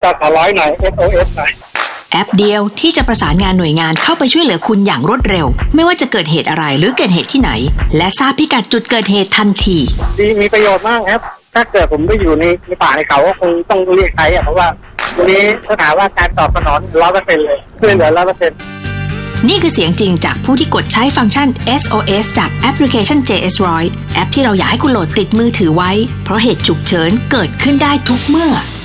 สร้อยหน่อย SOS หน่อยแอปเดียวที่จะประสานงานหน่วยงานเข้าไปช่วยเหลือคุณอย่างรวดเร็วไม่ว่าจะเกิดเหตุอะไรหรือเกิดเหตุที่ไหนและทราบพิกัดจุดเกิดเหตุทันทีมีประโยชน์มากครับถ้าเกิดผมไม่อยู่ในป่าในเขาก็คงต้องเรียกใช้เพราะว่าวันนี้ถ้าถามว่าการตอบสนอง 100% เลยช่วยเหลือ 100% นี่คือเสียงจริงจากผู้ที่กดใช้ฟังก์ชัน SOS จากแอปพลิเคชัน JS100 แอปที่เราอยากให้คุณโหลดติดมือถือไว้เพราะเหตุฉุกเฉินเกิดขึ้นได้ทุกเมื่อ